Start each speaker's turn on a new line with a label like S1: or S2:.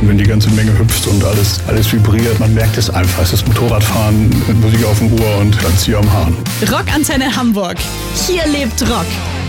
S1: Und wenn die ganze Menge hüpft und alles vibriert, man merkt es einfach. Es ist Motorradfahren mit Musik auf dem Ohr und Tanz hier am Hahn.
S2: Rockantenne Hamburg. Hier lebt Rock.